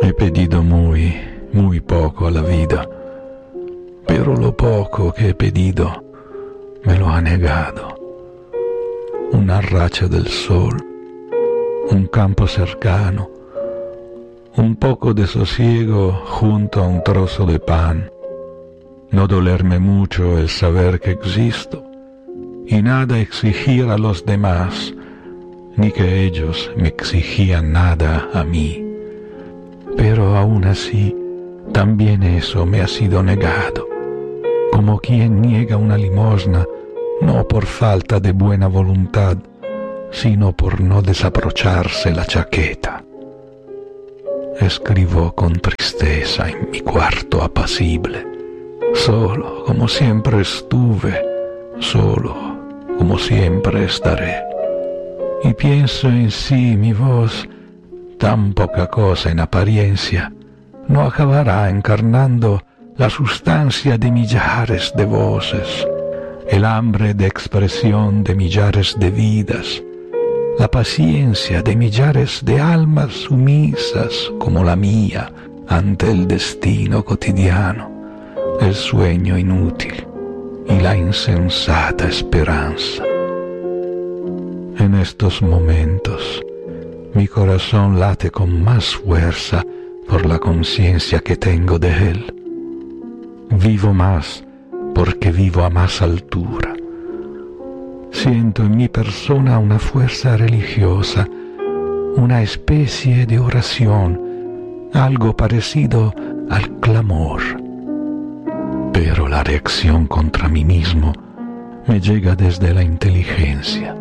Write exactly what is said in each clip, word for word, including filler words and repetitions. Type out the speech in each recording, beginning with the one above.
He pedido muy, muy poco a la vida, pero lo poco que he pedido me lo ha negado. Una racha del sol, un campo cercano, un poco de sosiego junto a un trozo de pan, no dolerme mucho el saber que existo y nada exigir a los demás, ni que ellos me exigían nada a mí. Pero aún así, también eso me ha sido negado, como quien niega una limosna, no por falta de buena voluntad, sino por no desabrocharse la chaqueta. Escribo con tristeza en mi cuarto apacible, solo como siempre estuve, solo como siempre estaré. Y pienso en sí mi voz, tan poca cosa en apariencia, no acabará encarnando la sustancia de millares de voces, el hambre de expresión de millares de vidas, la paciencia de millares de almas sumisas como la mía ante el destino cotidiano, el sueño inútil y la insensata esperanza. En estos momentos, mi corazón late con más fuerza por la conciencia que tengo de él. Vivo más porque vivo a más altura. Siento en mi persona una fuerza religiosa, una especie de oración, algo parecido al clamor. Pero la reacción contra mí mismo me llega desde la inteligencia.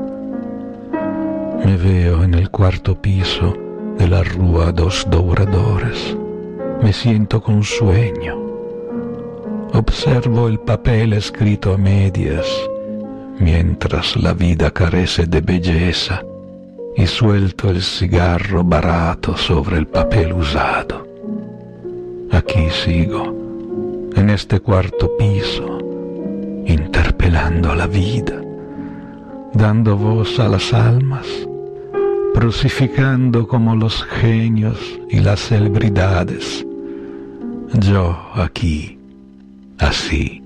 Me veo en el cuarto piso de la Rúa dos Douradores. Me siento con sueño. Observo el papel escrito a medias, mientras la vida carece de belleza, y suelto el cigarro barato sobre el papel usado. Aquí sigo, en este cuarto piso, interpelando a la vida, dando voz a las almas, crucificando como los genios y las celebridades. Yo aquí, así,